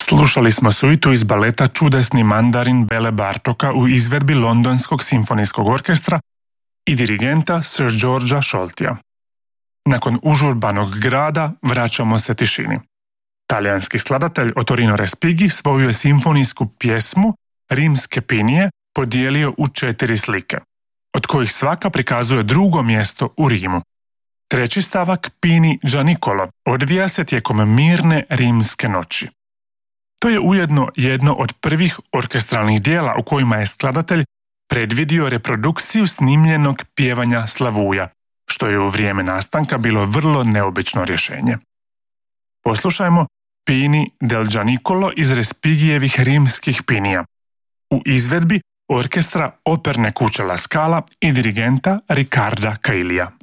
Slušali smo suitu iz baleta Čudesni mandarin Bele Bartoka u izvedbi Londonskog simfonijskog orkestra i dirigenta Sir Georgea Scholtija. Nakon užurbanog grada vraćamo se tišini. Talijanski skladatelj Ottorino Respighi svoju je simfonijsku pjesmu Rimske pinije podijelio u 4 slike, od kojih svaka prikazuje drugo mjesto u Rimu. Treći stavak Pini Gianicolo odvija se tijekom mirne rimske noći. To je ujedno jedno od prvih orkestralnih dijela u kojima je skladatelj predvidio reprodukciju snimljenog pjevanja slavuja, što je u vrijeme nastanka bilo vrlo neobično rješenje. Poslušajmo Pini del Gianicolo iz Respighijevih rimskih pinija u izvedbi orkestra operne kuće La Scala i dirigenta Riccarda Caillia.